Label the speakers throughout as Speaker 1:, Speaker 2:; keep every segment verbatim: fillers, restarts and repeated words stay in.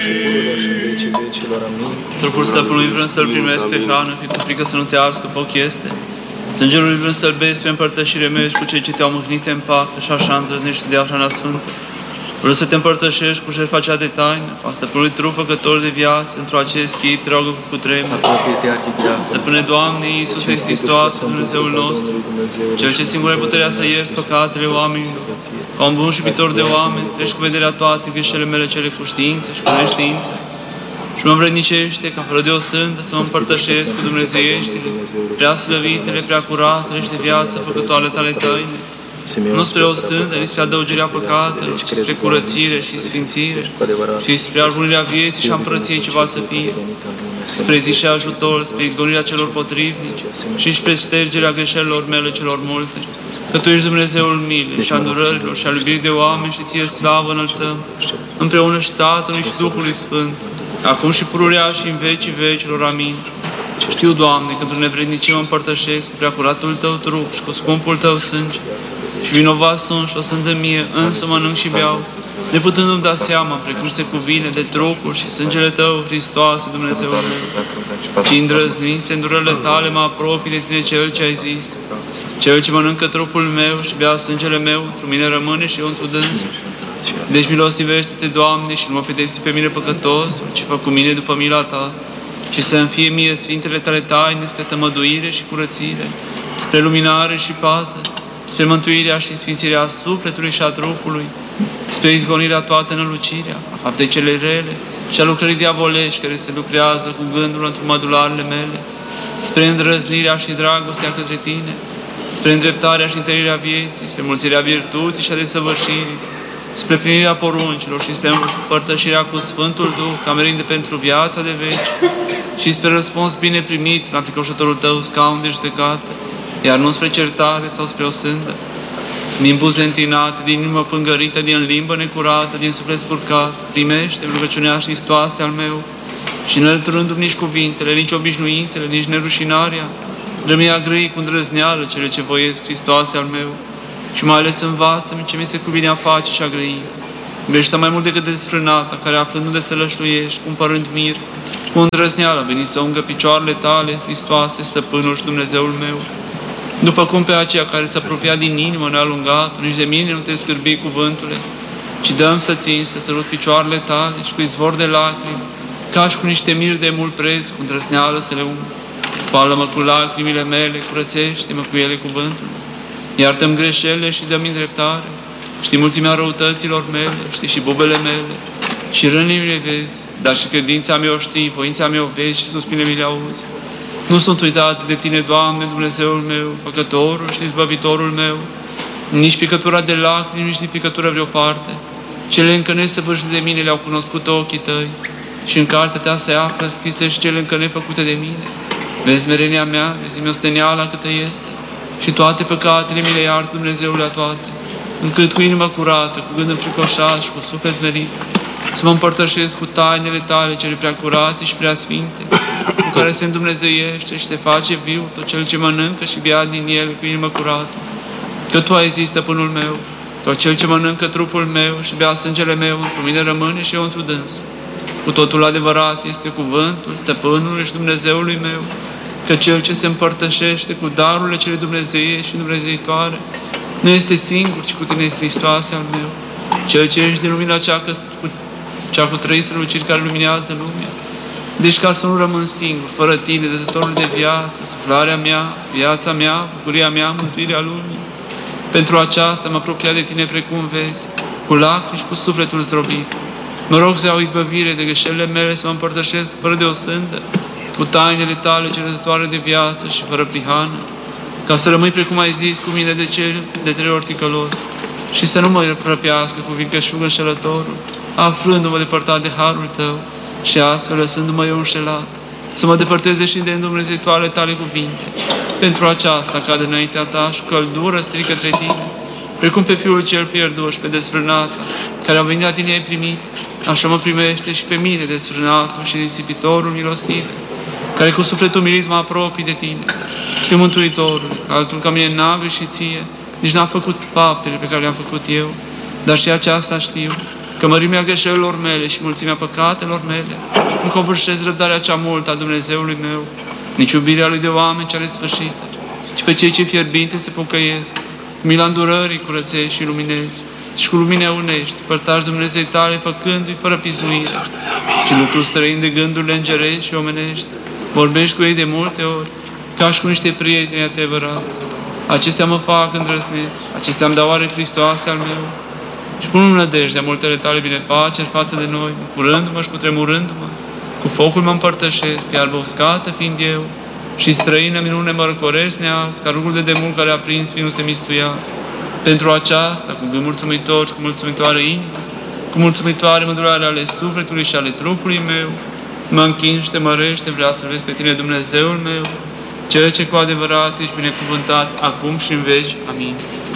Speaker 1: și pururea și în vecii vecilor. Amin.
Speaker 2: Trupul stăpânului vrând să-l primesc pe hrană, fi cu frică să nu te ars, că foc este. Sângerul vrând să-l bezi pe împărtășire mea și cu cei ce te-au mâhnit în pac, și așa îndrăznești să dea hrana sfântă. Vreau să te împărtășești cu jertfa cea de taină, a stăpânului trup făcător de viață, într-o acest chip, te rogă cu cutremur. Stăpâne Doamne, Iisuse Hristoase, Dumnezeul nostru, Cel ce singur ai puterea să ierți păcatele oamenilor, ca un bun și iubitor de oameni, treci cu vederea toate greșelile mele cele cu știință și cu neștiință. Și mă învrednicește ca fără de o sântă să mă împărtășesc cu dumnezeieștile, prea slăvitele, prea curatele și de viață făcătoare tale taine. Nu spre o sântă, nici spre adăugirea păcatelor, ci spre curățire și sfințire, și spre arbunirea vieții și a împărăției ce va să fie, spre zi și ajutor, spre izgonirea celor potrivnici și spre ștergerea greșelilor mele celor multe. Că Tu ești Dumnezeul milei și a îndurărilor și a iubirii de oameni și Ție slavă înălțăm, împreună și Tatălui și Duhului Sfânt, acum și pururea și în vecii vecilor. Amin. Știu, Doamne, că Tu nevrednicii mă împărtășesc cu preacuratul Tău trup și cu scumpul Tău sânge, și vinovat sunt și o sântă mie, însă mănânc și beau, neputându-mi da seama, precum se cuvine, de trupul și sângele Tău, Hristoase, Dumnezeul meu. Și îndrăznind spre îndurările Tale, mă apropii de Tine, Cel ce ai zis. Cel ce mănâncă trupul meu și bea sângele meu, într mine rămâne și eu într dânsul. Deci milostivește-te, Doamne, și nu mă pedepsi pe mine păcătosul, ci fă cu mine după mila Ta, și să-mi fie mie sfintele Tale taine spre tămăduire și curățire, spre luminare și pază, spre mântuirea și sfințirea sufletului și a trupului, spre izgonirea toată nălucirea, a faptei cele rele și a lucrării diavolești care se lucrează cu gândul într mădularele mele, spre îndrăznirea și dragostea către Tine, spre îndreptarea și întărirea vieții, spre mulțirea virtuții și a desăvârșirii, spre plinirea poruncilor și spre împărtășirea cu Sfântul Duh, ca merinde pentru viața de veci, și spre răspuns bine primit la fricoșătorul Tău scaun de judecată, iar nu spre certare sau spre o sândă. Din buze întinate, din inimă pângărită, din limbă necurată, din suflet spurcat, primește rugăciunea Hristoase al meu și înălturându-mi nici cuvintele, nici obișnuințele, nici nerușinarea, dă-mi a grăi cu îndrăzneală cele ce voiesc, Hristoase al meu, și mai ales învață-mi ce mi se cuvine a face și a grăi. Greștă mai mult decât desfrânata, care aflând unde să lășluiești, cumpărând mir, cu îndrăzneală veni să ungă picioarele Tale, Hristoase, Stăpânul și Dumnezeul meu. După cum pe aceea care s-a apropiat din inimă ne-a alungat, nici de mine nu te scârbi cuvântule, ci dăm să țin și să sărut picioarele Tale și cu izvor de lacrimi, ca și cu niște miri de mult preț, cu îndrăzneală să le ung. Spală-mă cu lacrimile mele, curățește-mă cu ele cuvântul. Iartă-mi greșelile și dă-mi îndreptare. Știi mulțimea răutăților mele, știi și bubele mele, și rănile le vezi, dar și credința mea o știi, voința mea o vezi și suspinele mi le auzi. Nu sunt uitat de Tine, Doamne, Dumnezeul meu, Făcătorul și Izbăvitorul meu, nici picătura de lacrimi, nici picătura vreo parte. Cele încă nesăvârșite de mine le-au cunoscut ochii Tăi și în cartea Ta se află scrise și cele încă nefăcute de mine. Vezi smerenia mea, vezi-mi osteneala câtă este și toate păcatele mi le iartă, Dumnezeule, a toate, încât cu inimă curată, cu gând înfricoșat și cu suflet smerit, să mă împărtășesc cu tainele Tale cele prea curate și prea sfinte, cu care se îndumnezeiește și se face viu tot cel ce mănâncă și bea din ele cu inimă curată. Că Tu ai zis, Stăpânul meu, tot cel ce mănâncă trupul meu și bea sângele meu, într mine rămâne și eu într dânsul. Cu totul adevărat este cuvântul Stăpânului și Dumnezeului meu, că cel ce se împărtășește cu darurile cele dumnezeie și dumnezeitoare nu este singur, ci cu Tine, Hristoase al meu, cel ce ești din lumina cea, că, cu, cea cu trei străluciri care luminează lumea. Deci ca să nu rămân singur, fără Tine, dătătorul de viață, suflarea mea, viața mea, bucuria mea, mântuirea lumii. Pentru aceasta mă apropia de Tine precum vezi, cu lacrimi și cu sufletul zdrobit. Mă rog să iau izbăvire de greșelile mele, să mă împărtășesc fără de o sândă, cu tainele Tale cele dătoare de viață și fără prihană, ca să rămâi precum ai zis cu mine de cel de trei ori ticălos și să nu mă răpească cu vicășug înșelătorul, aflându-mă depărtat de harul Tău și astfel lăsându-mă eu înșelat, să mă depărteze și de îndumnezeitoarele Tale cuvinte. Pentru aceasta cad înaintea Ta și căldură strică către Tine, precum pe Fiul cel pierdut și pe desfrânata, care au venit la Tine ai primit, așa mă primește și pe mine desfrânatul și risipitorul milostiv, care cu sufletul milit mă apropii de Tine. Știu, Mântuitorul, altul ca mine n-a și Ție, nici n-a făcut faptele pe care le-am făcut eu, dar și aceasta știu, că mărimea greșelilor mele și mulțimea păcatelor mele nu covârșesc răbdarea cea multă a Dumnezeului meu, nici iubirea lui de oameni cele sfârșite, ci pe cei ce fierbinte se pocăiesc, cu mila îndurării curățești și luminezi, și cu lumine unești, părtași Dumnezei tale, făcându-i fără pizuire, și lucruri străini de gândurile îngerești și omenești, vorbești cu ei de multe ori, ca și cu niște prieteni adevărați. Acestea mă fac îndrăzneți, acestea îmi dau oare Hristoase al meu, și pun în nădejdea multele tale binefaceri față de noi, bucurându-mă și cutremurându-mă, cu focul mă împărtășesc, iar uscată fiind eu, și străină minune mă răcorești neazi, ca rugul de demult care a prins fiul se mistuia. Pentru aceasta, cu gând mulțumitor și cu mulțumitoare inimă, cu mulțumitoare mândurare ale sufletului și ale trupului meu, mă închin și te mărește, vreau să vezi pe tine, Dumnezeul meu, Cel ce cu adevărat ești binecuvântat, acum și în veci. Amin.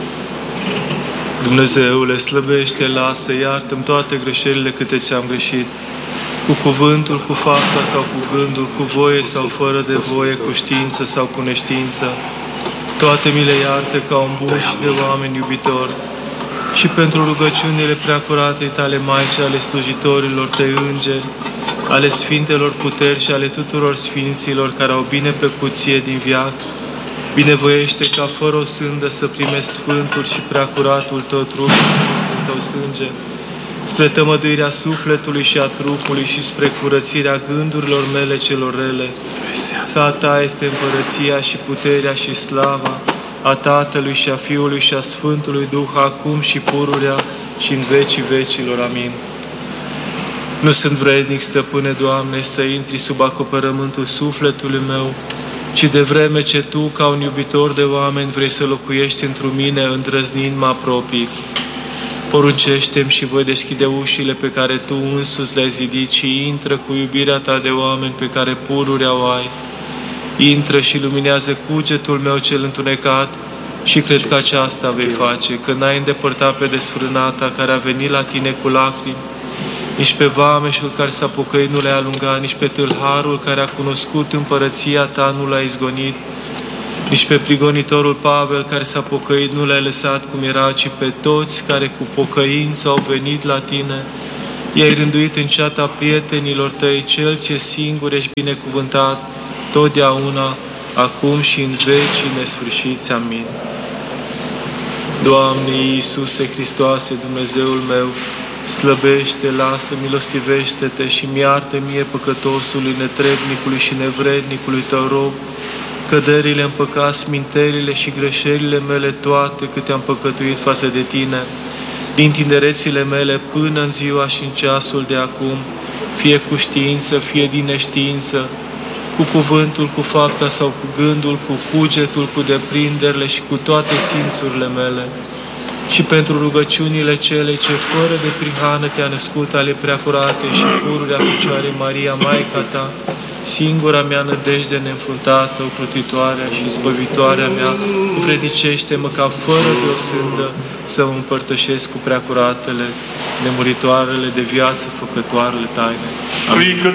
Speaker 1: Dumnezeule, slăbește, lasă, iartă-mi toate greșelile câte ți-am greșit, cu cuvântul, cu fapta sau cu gândul, cu voie sau fără de voie, cu știință sau cu neștiință. Toate mi le iartă ca un bun și de oameni iubitori. Și pentru rugăciunile preacuratei tale Maici, ale slujitorilor tăi îngeri, ale sfintelor puteri și ale tuturor sfinților care au bine plăcut ție din viac, binevoiește ca fără o sândă să primești sfântul și preacuratul tău trup și sfântul tău sânge, spre tămăduirea sufletului și a trupului și spre curățirea gândurilor mele celor rele. Că a ta este împărăția și puterea și slava a Tatălui și a Fiului și a Sfântului Duh, acum și pururea și în vecii vecilor. Amin. Nu sunt vrednic, Stăpâne, Doamne, să intri sub acoperământul sufletului meu, ci de vreme ce Tu, ca un iubitor de oameni, vrei să locuiești într mine, îndrăznind mă apropii. Poruncește-mi și voi deschide ușile pe care Tu însuți le-ai zidit și intră cu iubirea Ta de oameni pe care pururea o ai. Intră și luminează cugetul meu cel întunecat și cred că aceasta vei face, că n-ai îndepărtat pe desfrânata care a venit la Tine cu lacrimi, nici pe vameșul care s-a pocăit nu le-a alungat, nici pe tâlharul care a cunoscut împărăția Ta nu l-a izgonit, nici pe prigonitorul Pavel care s-a pocăit nu l-ai lăsat cum era, ci pe toți care cu pocăință au venit la Tine, i-ai rânduit în ceata prietenilor Tăi, Cel ce singur ești binecuvântat, totdeauna, acum și în vecii nesfârșiți. Amin. Doamne Iisuse Hristoase, Dumnezeul meu, slăbește, lasă, milostivește-te și mi-iartă mie păcătosului, netrebnicului și nevrednicului Tău rob, căderile în păcat, smintelile și greșelile mele toate câte am păcătuit față de Tine, din tinerețile mele până în ziua și în ceasul de acum, fie cu știință, fie din neștiință, cu cuvântul, cu fapta sau cu gândul, cu cugetul, cu deprinderile și cu toate simțurile mele, și pentru rugăciunile cele ce fără de prihană Te-a născut, ale preacurate și pururea Fecioarei Maria, Maica Ta, singura mea nădejde neînfruntată, ocrotitoarea și zbăvitoarea mea, învrednicește-mă ca fără de o sândă să mă împărtășesc cu preacuratele, nemuritoarele de viață, făcătoarele taine. Amin.